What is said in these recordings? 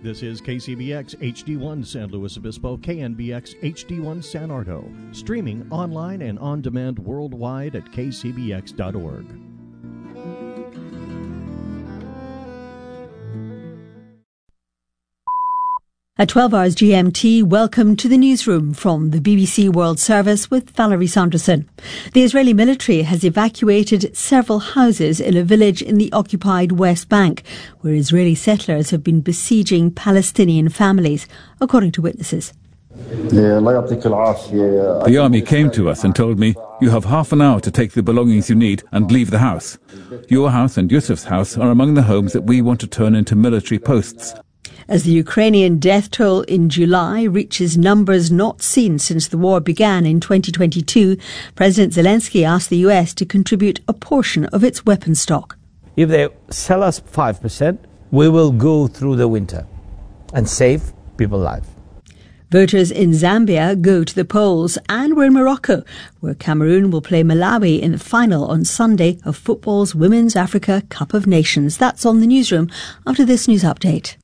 This is KCBX HD1 San Luis Obispo, KNBX HD1 San Ardo, streaming online and on demand worldwide at kcbx.org. At 12 hours GMT, welcome to the newsroom from the BBC World Service with Valerie Sanderson. The Israeli military has evacuated several houses in a village in the occupied West Bank, where Israeli settlers have been besieging Palestinian families, according to witnesses. The army came to us and told me, "You have half an hour to take the belongings you need and leave the house. Your house and Yusuf's house are among the homes that we want to turn into military posts." As the Ukrainian death toll in July reaches numbers not seen since the war began in 2022, President Zelensky asked the US to contribute a portion of its weapons stock. If they sell us 5%, we will go through the winter and save people's lives. Voters in Zambia go to the polls, and we're in Morocco, where Cameroon will play Malawi in the final on Sunday of football's Women's Africa Cup of Nations. That's on the newsroom after this news update.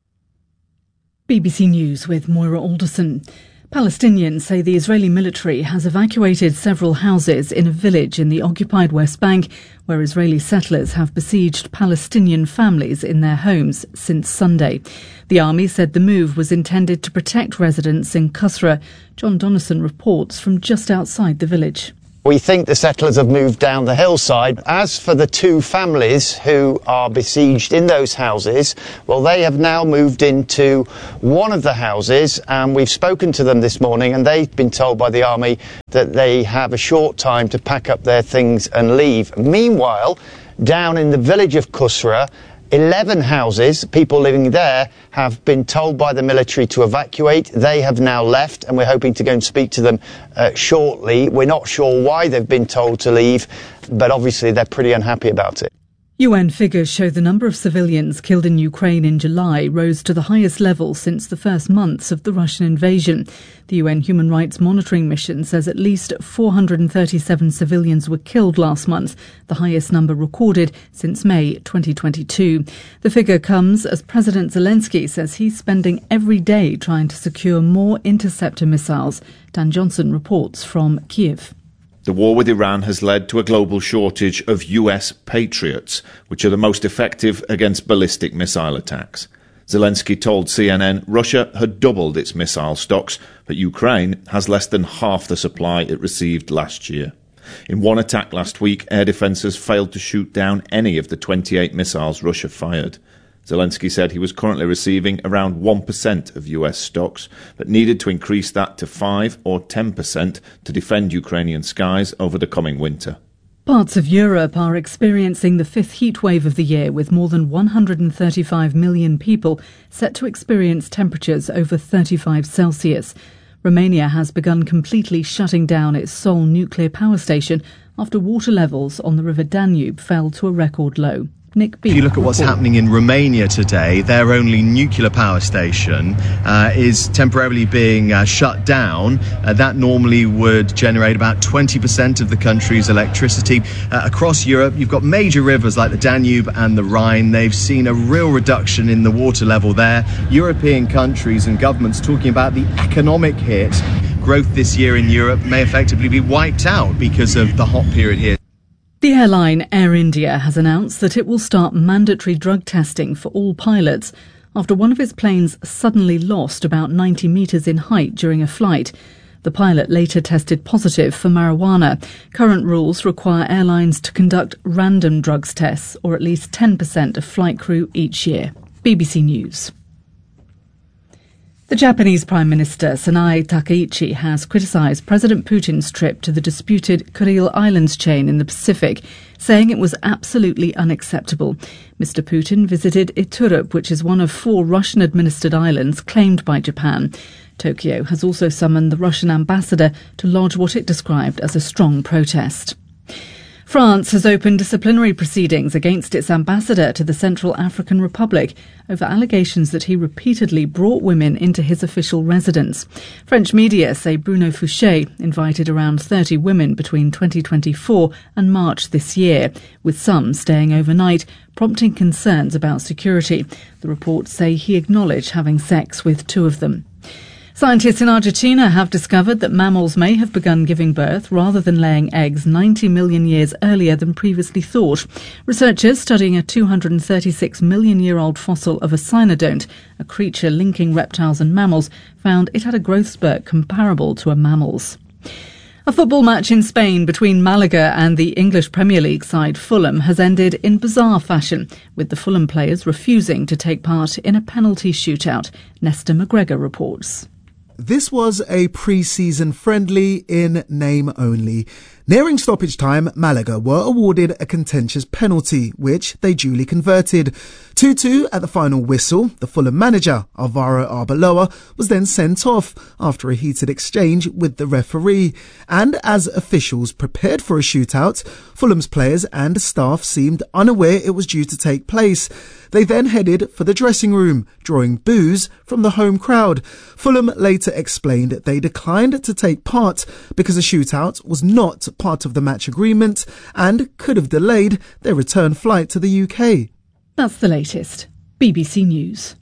BBC News with Moira Alderson. Palestinians say the Israeli military has evacuated several houses in a village in the occupied West Bank, where Israeli settlers have besieged Palestinian families in their homes since Sunday. The army said the move was intended to protect residents in Qusra. John Donnison reports from just outside the village. We think the settlers have moved down the hillside. As for the two families who are besieged in those houses, well, they have now moved into one of the houses, and we've spoken to them this morning, and they've been told by the army that they have a short time to pack up their things and leave. Meanwhile, down in the village of Qusra, 11 houses, people living there, have been told by the military to evacuate. They have now left, and we're hoping to go and speak to them shortly. We're not sure why they've been told to leave, but obviously they're pretty unhappy about it. UN figures show the number of civilians killed in Ukraine in July rose to the highest level since the first months of the Russian invasion. The UN Human Rights Monitoring Mission says at least 437 civilians were killed last month, the highest number recorded since May 2022. The figure comes as President Zelensky says he's spending every day trying to secure more interceptor missiles. Dan Johnson reports from Kyiv. The war with Iran has led to a global shortage of US Patriots, which are the most effective against ballistic missile attacks. Zelensky told CNN Russia had doubled its missile stocks, but Ukraine has less than half the supply it received last year. In one attack last week, air defences failed to shoot down any of the 28 missiles Russia fired. Zelensky said he was currently receiving around 1% of US stocks, but needed to increase that to 5 or 10% to defend Ukrainian skies over the coming winter. Parts of Europe are experiencing the fifth heat wave of the year, with more than 135 million people set to experience temperatures over 35 Celsius. Romania has begun completely shutting down its Sol nuclear power station after water levels on the River Danube fell to a record low. Nick B. If you look at what's happening in Romania today, their only nuclear power station is temporarily being shut down. That normally would generate about 20% of the country's electricity. Across Europe, you've got major rivers like the Danube and the Rhine. They've seen a real reduction in the water level there. European countries and governments talking about the economic hit. Growth this year in Europe may effectively be wiped out because of the hot period here. The airline Air India has announced that it will start mandatory drug testing for all pilots after one of its planes suddenly lost about 90 metres in height during a flight. The pilot later tested positive for marijuana. Current rules require airlines to conduct random drugs tests, or at least 10% of flight crew each year. BBC News. The Japanese Prime Minister Sanae Takaichi has criticised President Putin's trip to the disputed Kuril Islands chain in the Pacific, saying it was absolutely unacceptable. Mr. Putin visited Iturup, which is one of 4 Russian-administered islands claimed by Japan. Tokyo has also summoned the Russian ambassador to lodge what it described as a strong protest. France has opened disciplinary proceedings against its ambassador to the Central African Republic over allegations that he repeatedly brought women into his official residence. French media say Bruno Fouché invited around 30 women between 2024 and March this year, with some staying overnight, prompting concerns about security. The reports say he acknowledged having sex with 2 of them. Scientists in Argentina have discovered that mammals may have begun giving birth rather than laying eggs 90 million years earlier than previously thought. Researchers studying a 236-million-year-old fossil of a cynodont, a creature linking reptiles and mammals, found it had a growth spurt comparable to a mammal's. A football match in Spain between Malaga and the English Premier League side Fulham has ended in bizarre fashion, with the Fulham players refusing to take part in a penalty shootout. Nesta McGregor reports. This was a pre-season friendly in name only. Nearing stoppage time, Malaga were awarded a contentious penalty, which they duly converted. 2-2 at the final whistle. The Fulham manager, Alvaro Arbeloa, was then sent off after a heated exchange with the referee. And as officials prepared for a shootout, Fulham's players and staff seemed unaware it was due to take place. They then headed for the dressing room, drawing boos from the home crowd. Fulham later explained they declined to take part because the shootout was not part of the match agreement and could have delayed their return flight to the UK. That's the latest. BBC News.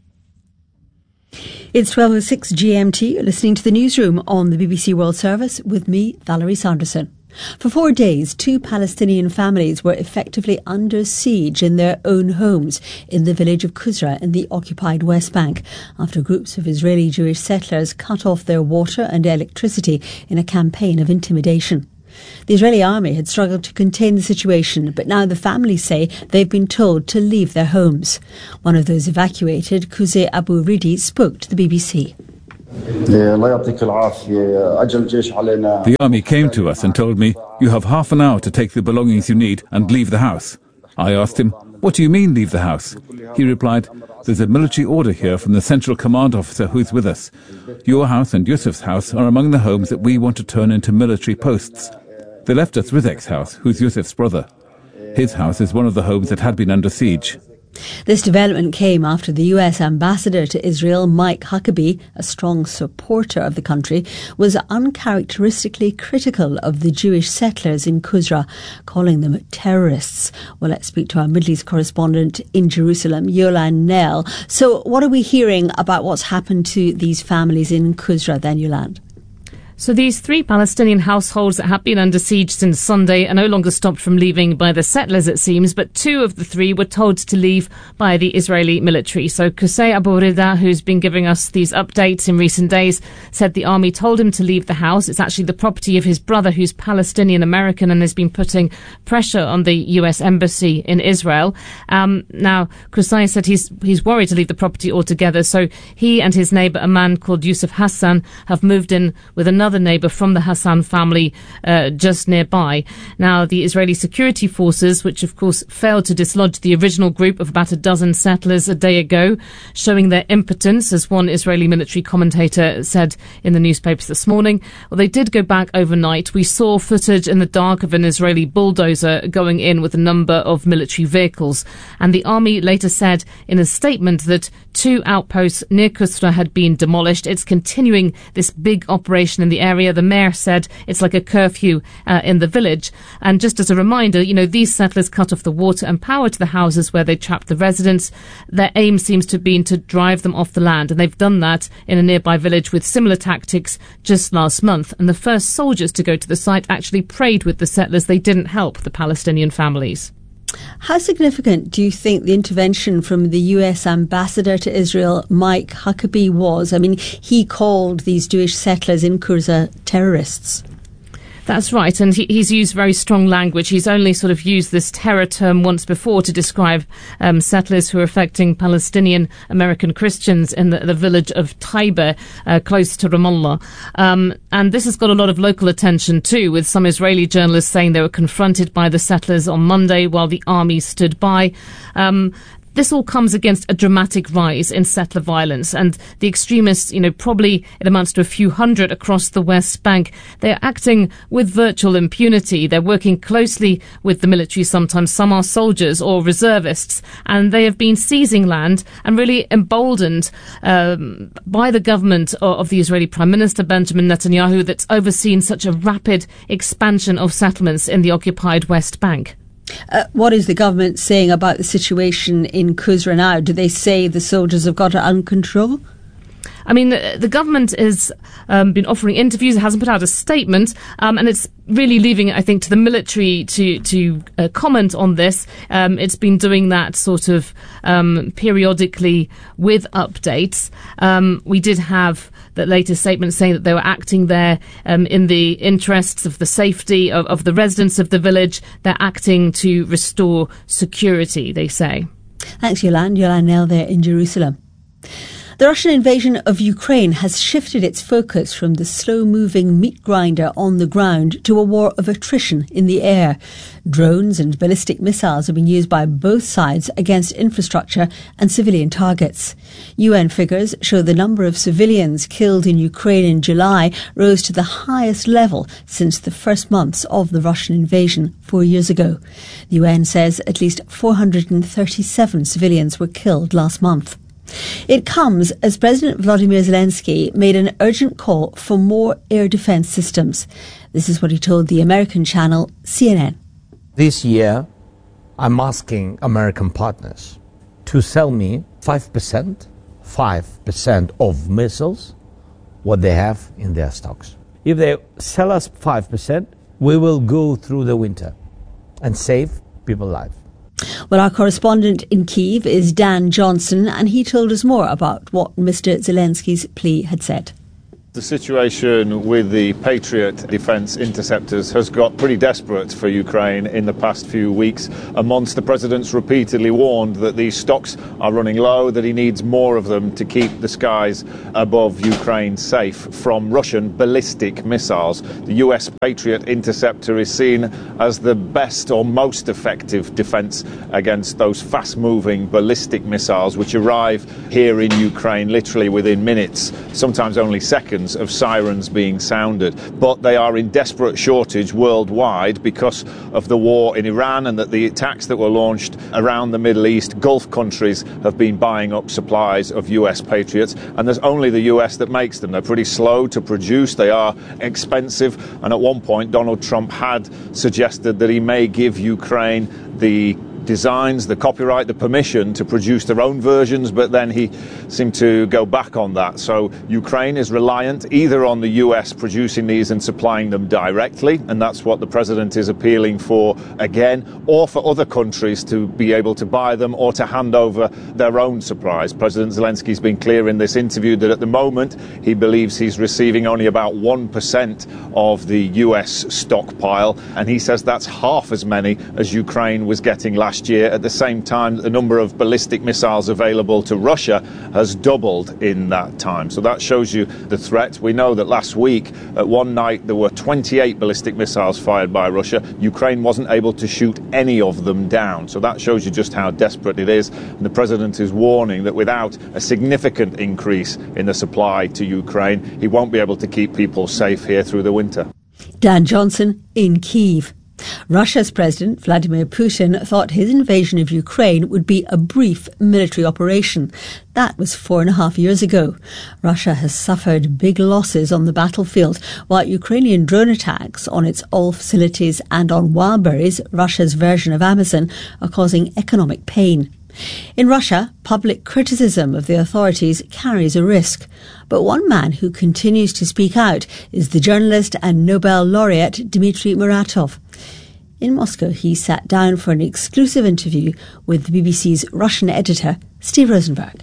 It's 12:06 GMT. You're listening to the newsroom on the BBC World Service with me, Valerie Sanderson. For 4 days, 2 Palestinian families were effectively under siege in their own homes in the village of Qusra in the occupied West Bank after groups of Israeli Jewish settlers cut off their water and electricity in a campaign of intimidation. The Israeli army had struggled to contain the situation, but now the families say they've been told to leave their homes. One of those evacuated, Qusay Abu Ridi, spoke to the BBC. The army came to us and told me, "You have half an hour to take the belongings you need and leave the house." I asked him, "What do you mean leave the house?" He replied, "There's a military order here from the central command officer who's with us. Your house and Yusuf's house are among the homes that we want to turn into military posts." They left us Rizek's house, who's Yusuf's brother. His house is one of the homes that had been under siege. This development came after the US ambassador to Israel, Mike Huckabee, a strong supporter of the country, was uncharacteristically critical of the Jewish settlers in Qusra, calling them terrorists. Well, let's speak to our Middle East correspondent in Jerusalem, Yolande Nell. So what are we hearing about what's happened to these families in Qusra then, Yolande? So these 3 Palestinian households that have been under siege since Sunday are no longer stopped from leaving by the settlers, it seems, but 2 of the 3 were told to leave by the Israeli military. So Qusay Abu Rida, who's been giving us these updates in recent days, said the army told him to leave the house. It's actually the property of his brother, who's Palestinian American, and has been putting pressure on the US embassy in Israel. Now, Qusay said he's worried to leave the property altogether. So he and his neighbour, a man called Yusuf Hassan, have moved in with another neighbour from the Hassan family just nearby. Now, the Israeli security forces, which of course failed to dislodge the original group of about a dozen settlers a day ago, showing their impotence, as one Israeli military commentator said in the newspapers this morning. Well, they did go back overnight. We saw footage in the dark of an Israeli bulldozer going in with a number of military vehicles. And the army later said in a statement that 2 outposts near Qusra had been demolished. It's continuing this big operation in the area. The mayor said it's like a curfew in the village. And just as a reminder, these settlers cut off the water and power to the houses where they trapped the residents. Their aim seems to have been to drive them off the land, and they've done that in a nearby village with similar tactics just last month. And the first soldiers to go to the site actually prayed with the settlers. They didn't help the Palestinian families. How significant do you think the intervention from the US ambassador to Israel, Mike Huckabee, was? I mean, he called these Jewish settlers in Qusra terrorists. That's right, and he's used very strong language. He's only sort of used this terror term once before to describe settlers who are affecting Palestinian American Christians in the village of Taiba, close to Ramallah. And this has got a lot of local attention too, with some Israeli journalists saying they were confronted by the settlers on Monday while the army stood by. this all comes against a dramatic rise in settler violence, and the extremists, probably it amounts to a few hundred across the West Bank. They're acting with virtual impunity. They're working closely with the military sometimes. Some are soldiers or reservists, and they have been seizing land and really emboldened by the government of the Israeli Prime Minister Benjamin Netanyahu that's overseen such a rapid expansion of settlements in the occupied West Bank. What is the government saying about the situation in Kusra now? Do they say the soldiers have got it under control? I mean, the government has been offering interviews. It hasn't put out a statement, and it's really leaving it, I think, to the military to comment on this. It's been doing that sort of periodically with updates. We did have the latest statement saying that they were acting there in the interests of the safety of the residents of the village. They're acting to restore security, they say. Thanks, Yolande. Yolande Nell there in Jerusalem. The Russian invasion of Ukraine has shifted its focus from the slow-moving meat grinder on the ground to a war of attrition in the air. Drones and ballistic missiles have been used by both sides against infrastructure and civilian targets. UN figures show the number of civilians killed in Ukraine in July rose to the highest level since the first months of the Russian invasion 4 years ago. The UN says at least 437 civilians were killed last month. It comes as President Volodymyr Zelensky made an urgent call for more air defense systems. This is what he told the American channel CNN. This year, I'm asking American partners to sell me 5% of missiles, what they have in their stocks. If they sell us 5%, we will go through the winter and save people's lives. Well, our correspondent in Kyiv is Dan Johnson, and he told us more about what Mr. Zelensky's plea had said. The situation with the Patriot defence interceptors has got pretty desperate for Ukraine in the past few weeks. A month, the president's repeatedly warned that these stocks are running low, that he needs more of them to keep the skies above Ukraine safe from Russian ballistic missiles. The US Patriot interceptor is seen as the best or most effective defence against those fast-moving ballistic missiles which arrive here in Ukraine literally within minutes, sometimes only seconds, of sirens being sounded. But they are in desperate shortage worldwide because of the war in Iran and that the attacks that were launched around the Middle East. Gulf countries have been buying up supplies of US Patriots, and there's only the US that makes them. They're pretty slow to produce, they are expensive, and at one point Donald Trump had suggested that he may give Ukraine the designs, the copyright, the permission to produce their own versions, but then he seemed to go back on that. So Ukraine is reliant either on the US producing these and supplying them directly, and that's what the president is appealing for again, or for other countries to be able to buy them or to hand over their own supplies. President Zelensky's been clear in this interview that at the moment he believes he's receiving only about 1% of the US stockpile, and he says that's half as many as Ukraine was getting last year. At the same time, the number of ballistic missiles available to Russia has doubled in that time. So that shows you the threat. We know that last week, at one night, there were 28 ballistic missiles fired by Russia. Ukraine wasn't able to shoot any of them down. So that shows you just how desperate it is. And the president is warning that without a significant increase in the supply to Ukraine, he won't be able to keep people safe here through the winter. Dan Johnson in Kyiv. Russia's President Vladimir Putin thought his invasion of Ukraine would be a brief military operation. That was 4.5 years ago. Russia has suffered big losses on the battlefield, while Ukrainian drone attacks on its oil facilities and on Wildberries, Russia's version of Amazon, are causing economic pain. In Russia, public criticism of the authorities carries a risk. But one man who continues to speak out is the journalist and Nobel laureate Dmitry Muratov. In Moscow, he sat down for an exclusive interview with the BBC's Russian editor, Steve Rosenberg.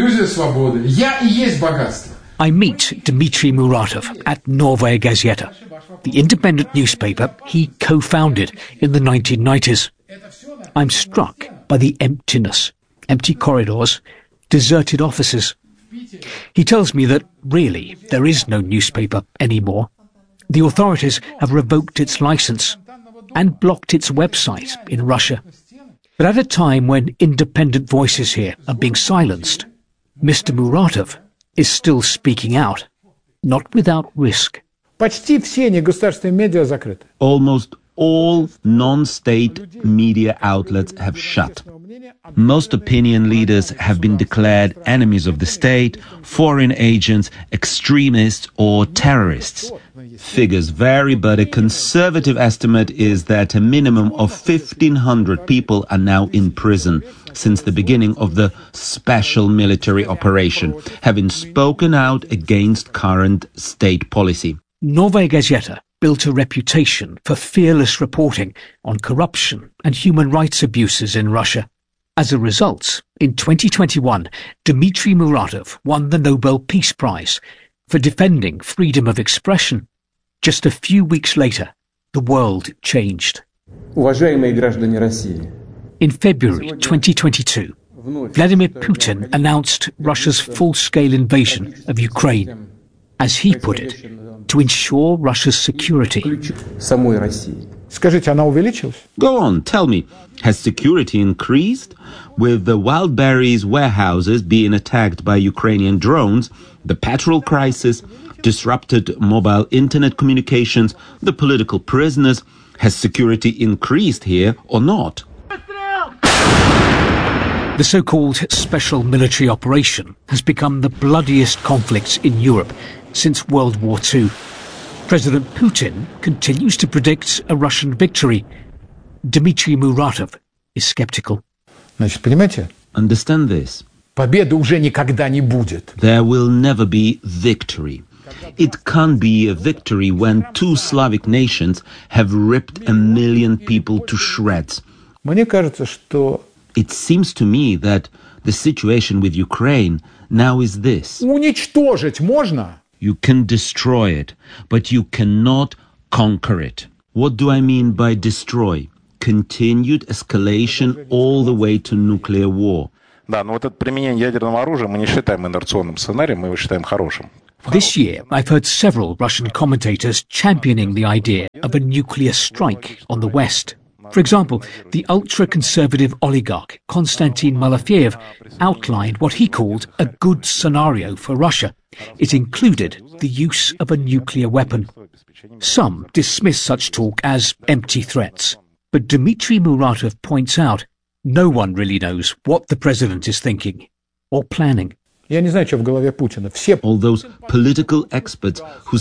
I meet Dmitry Muratov at Novaya Gazeta, the independent newspaper he co-founded in the 1990s. I'm struck by the emptiness, empty corridors, deserted offices. He tells me that, really, there is no newspaper anymore. The authorities have revoked its license and blocked its website in Russia. But at a time when independent voices here are being silenced, Mr. Muratov is still speaking out, not without risk. Almost all non-state media outlets have shut. Most opinion leaders have been declared enemies of the state, foreign agents, extremists or terrorists. Figures vary, but a conservative estimate is that a minimum of 1,500 people are now in prison since the beginning of the special military operation, having spoken out against current state policy. Novaya Gazeta built a reputation for fearless reporting on corruption and human rights abuses in Russia. As a result, in 2021, Dmitry Muratov won the Nobel Peace Prize for defending freedom of expression. Just a few weeks later, the world changed. In February 2022, Vladimir Putin announced Russia's full-scale invasion of Ukraine, as he put it, to ensure Russia's security. Go on, tell me, has security increased? With the Wildberries warehouses being attacked by Ukrainian drones, the petrol crisis, disrupted mobile internet communications, the political prisoners, has security increased here or not? The so-called special military operation has become the bloodiest conflict in Europe since World War II. President Putin continues to predict a Russian victory. Dmitry Muratov is skeptical. Understand this. There will never be victory. It can't be a victory when two Slavic nations have ripped 1 million people to shreds. It seems to me that the situation with Ukraine now is this. You can destroy it, but you cannot conquer it. What do I mean by destroy? Continued escalation all the way to nuclear war. This year, I've heard several Russian commentators championing the idea of a nuclear strike on the West. For example, the ultra-conservative oligarch Konstantin Malafeyev outlined what he called a good scenario for Russia. It included the use of a nuclear weapon. Some dismiss such talk as empty threats. But Dmitry Muratov points out no one really knows what the president is thinking or planning. All those political experts who